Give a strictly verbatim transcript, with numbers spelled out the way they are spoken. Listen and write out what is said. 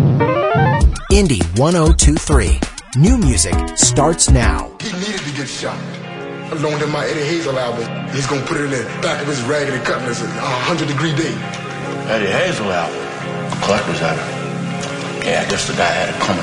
Indie one oh two three. New music starts now. He needed to get shot. I loaned him my Eddie Hazel album. He's gonna put it in the back of his Raggedy Cutlass, a hundred degree day. Eddie Hazel album. Clark was at it. Yeah, I guess the guy had it coming.